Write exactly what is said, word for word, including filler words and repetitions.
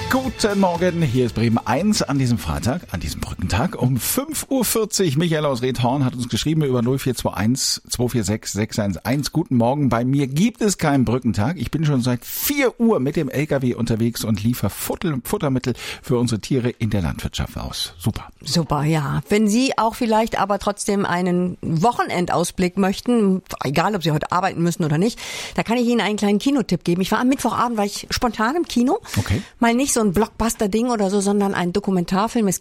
Guten Morgen, hier ist Bremen eins an diesem Freitag, an diesem Brückentag um fünf Uhr vierzig. Michael aus Redhorn hat uns geschrieben über null vier zwei eins zwei vier sechs sechs eins eins. Guten Morgen, bei mir gibt es keinen Brückentag. Ich bin schon seit vier Uhr mit dem L K W unterwegs und liefere Futter, Futtermittel für unsere Tiere in der Landwirtschaft aus. Super. Super, ja. Wenn Sie auch vielleicht aber trotzdem einen Wochenendausblick möchten, egal ob Sie heute arbeiten müssen oder nicht, da kann ich Ihnen einen kleinen Kinotipp geben. Ich war am Mittwochabend, war ich spontan im Kino. Okay. Mal nicht so ein Blockbuster-Ding oder so, sondern ein Dokumentarfilm. Es